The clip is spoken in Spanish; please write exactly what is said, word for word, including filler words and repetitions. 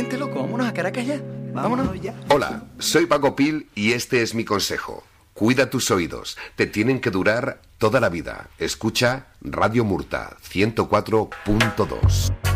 vente, loco, vámonos a Caracas ya. Vámonos, vámonos ya. Hola, soy Paco Pil y este es mi consejo. Cuida tus oídos, te tienen que durar toda la vida. Escucha Radio Murta ciento cuatro punto dos.